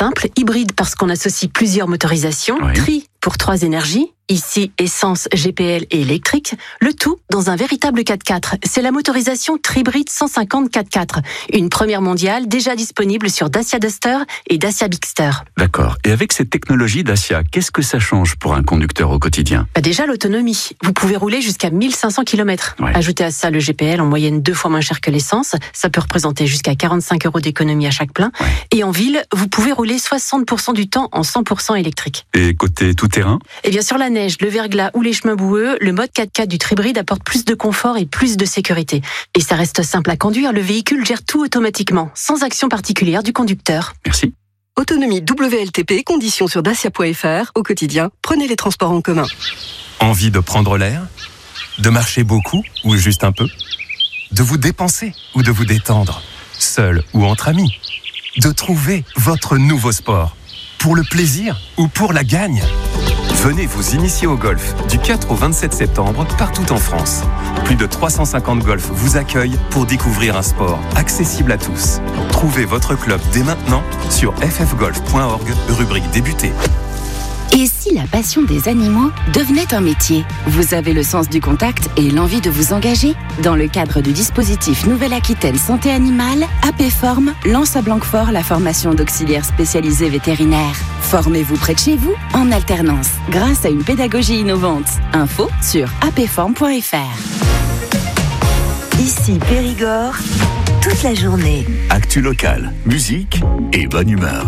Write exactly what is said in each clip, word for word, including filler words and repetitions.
simple, hybride parce qu'on associe plusieurs motorisations, Oui. tri pour trois énergies, ici essence, G P L et électrique, le tout dans un véritable quatre-quatre. C'est la motorisation Tribrid cent cinquante quatre-quatre, une première mondiale déjà disponible sur Dacia Duster et Dacia Bigster. D'accord. Et avec cette technologie Dacia, qu'est-ce que ça change pour un conducteur au quotidien ? Bah déjà l'autonomie, vous pouvez rouler jusqu'à mille cinq cents kilomètres. Ouais. Ajoutez à ça le G P L en moyenne deux fois moins cher que l'essence, ça peut représenter jusqu'à quarante-cinq euros d'économie à chaque plein. Ouais. Et en ville, vous pouvez rouler soixante pour cent du temps en cent pour cent électrique. Et côté tout-terrain ? Et bien sur la neige, le verglas ou les chemins boueux, le mode quatre-quatre du Tribrid apporte plus de confort et plus de sécurité. Et ça reste simple à conduire, le véhicule gère tout automatiquement, sans action particulière du conducteur. Merci. Autonomie W L T P, conditions sur dacia point f r. Au quotidien, prenez les transports en commun. Envie de prendre l'air ? De marcher beaucoup ou juste un peu ? De vous dépenser ou de vous détendre ? Seul ou entre amis ? De trouver votre nouveau sport ? Pour le plaisir ou pour la gagne ? Venez vous initier au golf du quatre au vingt-sept septembre partout en France. Plus de trois cent cinquante golfs vous accueillent pour découvrir un sport accessible à tous. Trouvez votre club dès maintenant sur f f golf point org, rubrique débuter. Et si la passion des animaux devenait un métier ? Vous avez le sens du contact et l'envie de vous engager ? Dans le cadre du dispositif Nouvelle-Aquitaine Santé Animale, APForm lance à Blanquefort la formation d'auxiliaires spécialisés vétérinaires. Formez-vous près de chez vous, en alternance, grâce à une pédagogie innovante. Info sur a p form point f r. Ici Périgord, toute la journée. Actu locale, musique et bonne humeur.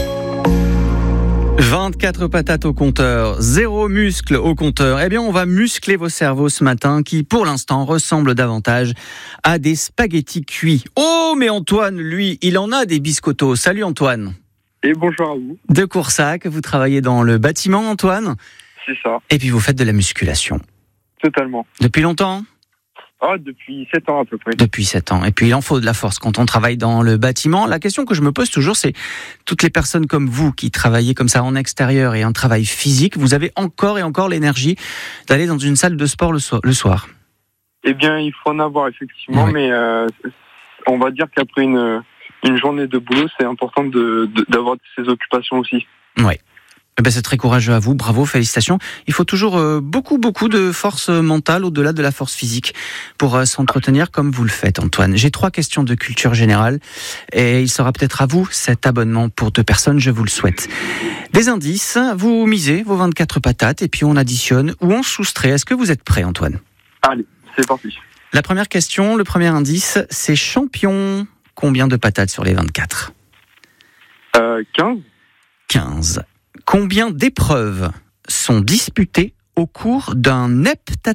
vingt-quatre patates au compteur, zéro muscle au compteur. Eh bien, on va muscler vos cerveaux ce matin qui, pour l'instant, ressemblent davantage à des spaghettis cuits. Oh, mais Antoine, lui, il en a des biscottos. Salut Antoine. Et bonjour à vous. De Coursac, vous travaillez dans le bâtiment, Antoine ? C'est ça. Et puis vous faites de la musculation. Totalement. Depuis longtemps ? Ah, depuis sept ans à peu près. Depuis sept ans. Et puis il en faut de la force quand on travaille dans le bâtiment. La question que je me pose toujours, c'est toutes les personnes comme vous qui travaillez comme ça en extérieur et en travail physique, vous avez encore et encore l'énergie d'aller dans une salle de sport le, so- le soir ? Eh bien, il faut en avoir effectivement, Oui. mais euh, on va dire qu'après une, une journée de boulot, c'est important de, de, d'avoir ces occupations aussi. Oui. Eh ben, c'est très courageux à vous, bravo, félicitations. Il faut toujours euh, beaucoup, beaucoup de force mentale au-delà de la force physique pour euh, s'entretenir comme vous le faites, Antoine. J'ai trois questions de culture générale et il sera peut-être à vous cet abonnement pour deux personnes, je vous le souhaite. Des indices, vous misez vos vingt-quatre patates et puis on additionne ou on soustrait. Est-ce que vous êtes prêt, Antoine ? Allez, c'est parti. La première question, le premier indice, c'est champion. Combien de patates sur les vingt-quatre ? Euh, quinze. quinze. Combien d'épreuves sont disputées au cours d'un heptathlon ?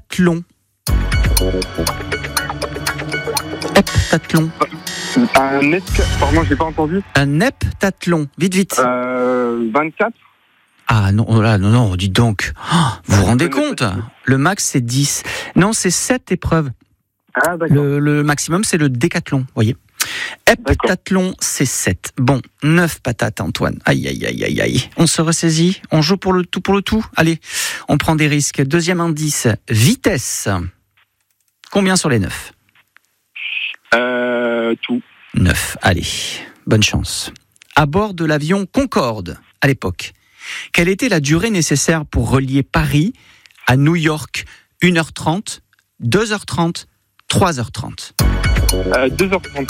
Heptathlon. Un net... Pardon, j'ai pas entendu. Un heptathlon. Vite, vite. Euh, vingt-quatre. Ah non, oh là, non, non, dites donc. Oh, vous vous rendez compte ? Le max, c'est dix. Non, c'est sept épreuves. Ah, d'accord. Le, le maximum, c'est le décathlon, vous voyez. Heptathlon, c'est sept. Bon, neuf patates, Antoine. Aïe, aïe, aïe, aïe, aïe. On se ressaisit, on joue pour le tout pour le tout. Allez, on prend des risques. Deuxième indice, vitesse. Combien sur les neuf ? Euh, tout. neuf, allez, bonne chance. À bord de l'avion Concorde, à l'époque, quelle était la durée nécessaire pour relier Paris à New York ? une heure trente, deux heures trente, trois heures trente. Euh, deux heures trente.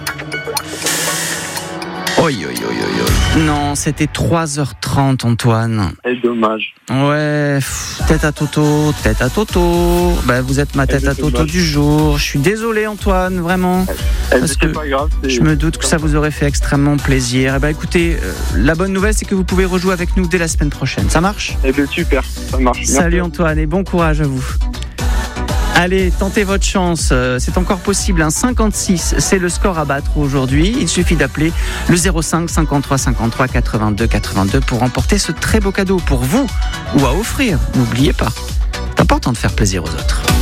Oi, oi, oi, oi, oi. Non, c'était trois heures trente, Antoine. Et dommage. Ouais, pff, tête à Toto, tête à Toto. Ben, vous êtes ma tête à Toto du jour. Je suis désolé, Antoine, vraiment. Eh, Parce c'est que pas grave. C'est... je me doute que ça vous aurait fait extrêmement plaisir. Eh ben, écoutez, euh, la bonne nouvelle, c'est que vous pouvez rejouer avec nous dès la semaine prochaine. Ça marche ? Eh bien, super, ça marche. Salut Merci. Antoine et bon courage à vous. Allez, tentez votre chance, c'est encore possible, hein. cinquante-six, c'est le score à battre aujourd'hui. Il suffit d'appeler le zéro cinq cinquante-trois cinquante-trois quatre-vingt-deux quatre-vingt-deux pour remporter ce très beau cadeau pour vous ou à offrir. N'oubliez pas, c'est important de faire plaisir aux autres.